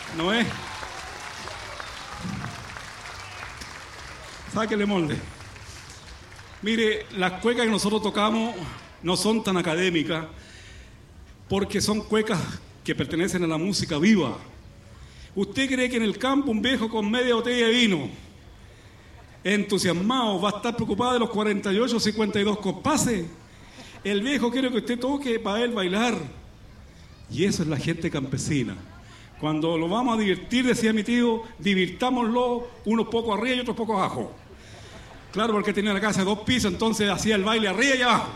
¿No es? Sáquele molde. Mire, las cuecas que nosotros tocamos no son tan académicas porque son cuecas que pertenecen a la música viva. ¿Usted cree que en el campo un viejo con media botella de vino, entusiasmado, va a estar preocupado de los 48 o 52 compases? El viejo quiere que usted toque para él bailar. Y eso es la gente campesina. Cuando lo vamos a divertir, decía mi tío, divirtámoslo unos pocos arriba y otros pocos abajo. Claro, porque tenía la casa de 2 pisos, entonces hacía el baile arriba y abajo.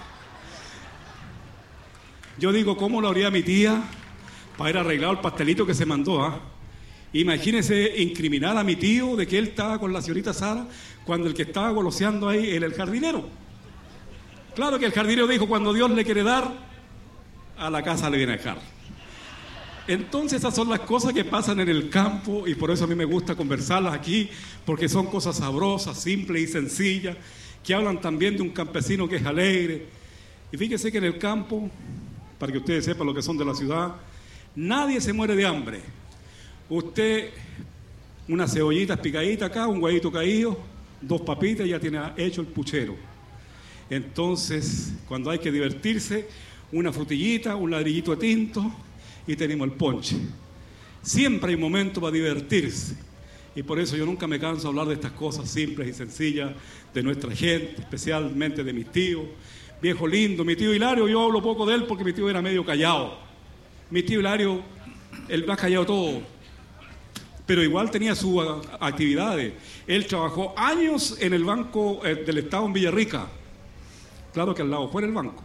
Yo digo, ¿cómo lo haría mi tía para haber arreglado el pastelito que se mandó? Imagínese incriminar a mi tío de que él estaba con la señorita Sara cuando el que estaba goloseando ahí era el jardinero. Claro que el jardinero dijo, cuando Dios le quiere dar, a la casa le viene a dejar. Entonces esas son las cosas que pasan en el campo y por eso a mí me gusta conversarlas aquí, porque son cosas sabrosas, simples y sencillas, que hablan también de un campesino que es alegre. Y fíjese que en el campo, para que ustedes sepan lo que son de la ciudad, nadie se muere de hambre. Usted, unas cebollitas picaditas acá, un huevito caído, 2 papitas, ya tiene hecho el puchero. Entonces, cuando hay que divertirse, una frutillita, un ladrillito de tinto y tenemos el ponche. Siempre hay momento para divertirse. Y por eso yo nunca me canso de hablar de estas cosas simples y sencillas de nuestra gente, especialmente de mis tíos. Viejo lindo, mi tío Hilario, yo hablo poco de él porque mi tío era medio callado. Mi tío Hilario, él va callado todo, pero igual tenía sus actividades. Él trabajó años en el Banco del Estado en Villarrica. Claro que al lado fuera el banco.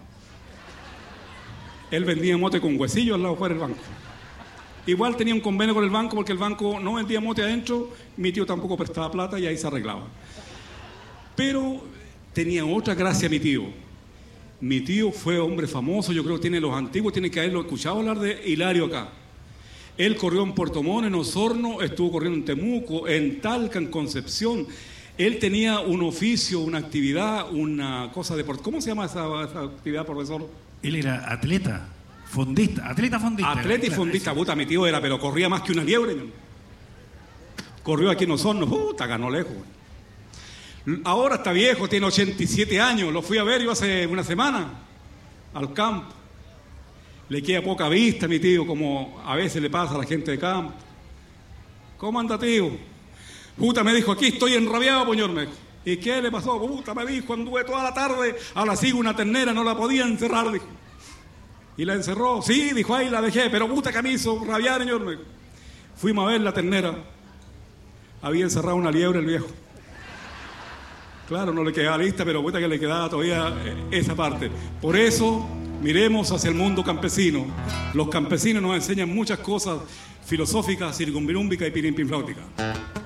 Él vendía mote con huesillo al lado fuera del banco. Igual tenía un convenio con el banco porque el banco no vendía mote adentro, mi tío tampoco prestaba plata y ahí se arreglaba. Pero tenía otra gracia mi tío. Mi tío fue hombre famoso, yo creo que tiene los antiguos, tienen que haberlo escuchado hablar de Hilario acá. Él corrió en Puerto Montt, en Osorno, estuvo corriendo en Temuco, en Talca, en Concepción. Él tenía un oficio, una actividad, una cosa deportiva. ¿Cómo se llama esa actividad, profesor? Él era atleta, fondista, atleta fondista. Atleta y fondista, puta, mi tío era, pero corría más que una liebre. Corrió aquí en Osorno, puta, ganó lejos. Ahora está viejo, tiene 87 años, lo fui a ver yo hace una semana, al campo. Le queda poca vista a mi tío, como a veces le pasa a la gente de campo. ¿Cómo anda, tío? Puta, me dijo, aquí estoy enrabiado, señor. ¿Y qué le pasó? Puta, me dijo, anduve toda la tarde, ahora sigo una ternera, no la podía encerrar, dijo. ¿Y la encerró? Sí, dijo, ahí la dejé, pero puta que me hizo rabiar, señor. Fuimos a ver la ternera. Había encerrado una liebre el viejo. Claro, no le quedaba lista, pero puta que le quedaba todavía esa parte. Por eso, miremos hacia el mundo campesino. Los campesinos nos enseñan muchas cosas filosóficas, circunvirúmbicas y pirimpinfláuticas.